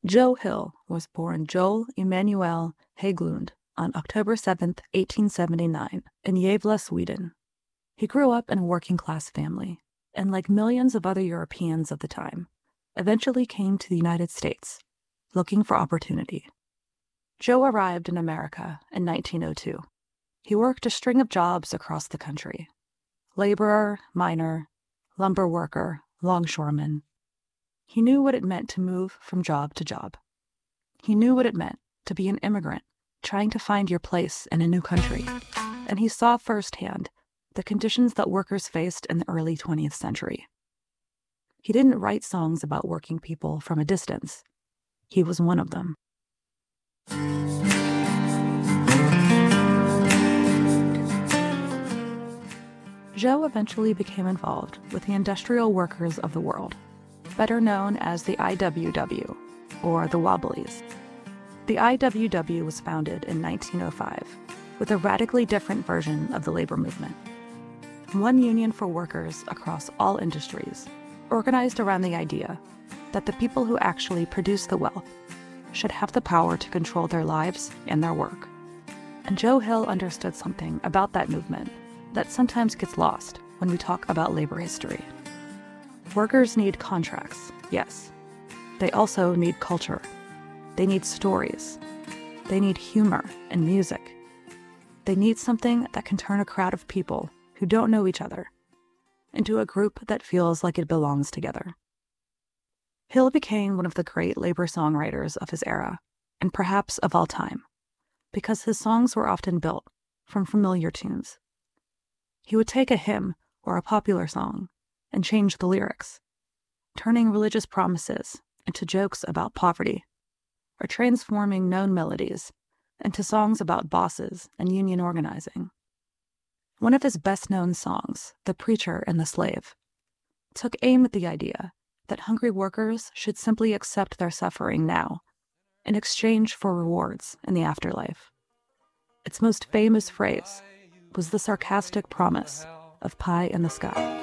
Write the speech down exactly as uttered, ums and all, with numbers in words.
Joe Hill was born Joel Emanuel Haglund on October seventh, eighteen seventy-nine, in Gävle, Sweden. He grew up in a working-class family, and like millions of other Europeans of the time, eventually came to the United States, looking for opportunity. Joe arrived in America in nineteen oh two. He worked a string of jobs across the country: laborer, miner, lumber worker, longshoreman. He knew what it meant to move from job to job. He knew what it meant to be an immigrant trying to find your place in a new country, and he saw firsthand the conditions that workers faced in the early twentieth century. He didn't write songs about working people from a distance. He was one of them. Joe eventually became involved with the Industrial Workers of the World, better known as the I W W, or the Wobblies. The I W W was founded in nineteen oh five with a radically different version of the labor movement. One union for workers across all industries, organized around the idea that the people who actually produce the wealth should have the power to control their lives and their work. And Joe Hill understood something about that movement that sometimes gets lost when we talk about labor history. Workers need contracts, yes. They also need culture. They need stories. They need humor and music. They need something that can turn a crowd of people who don't know each other into a group that feels like it belongs together. Hill became one of the great labor songwriters of his era, and perhaps of all time, because his songs were often built from familiar tunes. He would take a hymn or a popular song and change the lyrics, turning religious promises into jokes about poverty, or transforming known melodies into songs about bosses and union organizing. One of his best-known songs, The Preacher and the Slave, took aim at the idea that hungry workers should simply accept their suffering now in exchange for rewards in the afterlife. Its most famous phrase was the sarcastic promise of pie in the sky.